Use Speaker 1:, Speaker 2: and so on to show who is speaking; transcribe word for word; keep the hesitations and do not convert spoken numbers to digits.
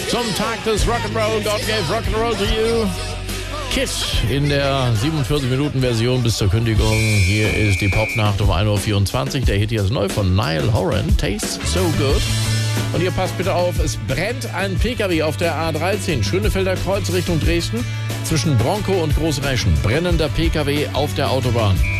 Speaker 1: Zum Tag des Rock'n'Roll, God gave Rock'n'Roll to you. Kid in der siebenundvierzig Minuten Version bis zur Kündigung. Hier ist die Popnacht um ein Uhr vierundzwanzig. Der Hit hier ist neu von Niall Horan. Tastes so good. Und ihr passt bitte auf, es brennt ein P K W auf der A dreizehn. Schönefelder Kreuz Richtung Dresden. Zwischen Bronco und Großreschen. Brennender P K W auf der Autobahn.